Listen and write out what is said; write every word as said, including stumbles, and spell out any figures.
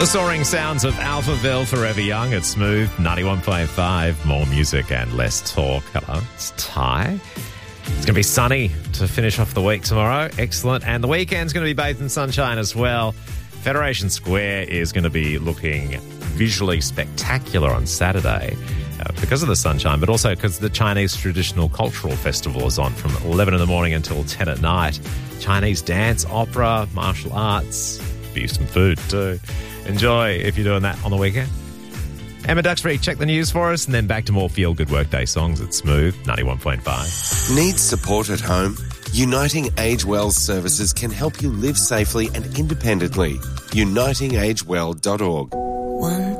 The soaring sounds of Alphaville, Forever Young at Smooth, ninety-one point five. More music and less talk. Hello, it's Ty. It's going to be sunny to finish off the week tomorrow. Excellent. And the weekend's going to be bathed in sunshine as well. Federation Square is going to be looking visually spectacular on Saturday uh, because of the sunshine, but also because the Chinese Traditional Cultural Festival is on from eleven in the morning until ten at night. Chinese dance, opera, martial arts, be some food too. Enjoy if you're doing that on the weekend. Emma Duxbury, check the news for us, and then back to more feel-good workday songs at Smooth, ninety-one point five. Need support at home? Uniting Age Well services can help you live safely and independently. uniting age well dot org. One